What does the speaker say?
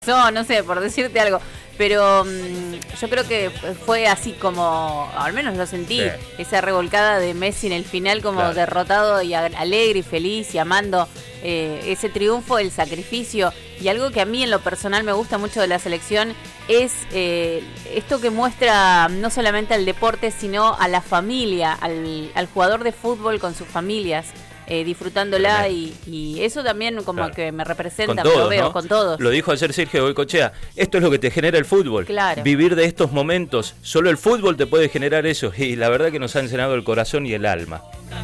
No sé, por decirte algo, pero yo creo que fue así como, al menos lo sentí, Sí. esa revolcada de Messi en el final como Claro. derrotado y alegre y feliz y amando ese triunfo, el sacrificio, y algo que a mí en lo personal me gusta mucho de la selección es esto que muestra no solamente al deporte sino a la familia, al jugador de fútbol con sus familias. Disfrutándola y eso también como Claro. que me representa, Con todos, lo veo, ¿no? con todos. Lo dijo ayer Sergio Goycochea, esto es lo que te genera el fútbol. Claro. Vivir de estos momentos, solo el fútbol te puede generar eso y la verdad que nos ha encenado el corazón y el alma.